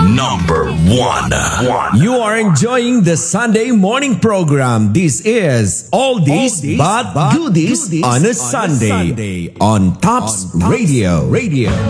number one. You are enjoying the Sunday morning program. This is Oldies but Goodies on a Sunday on Tops Radio.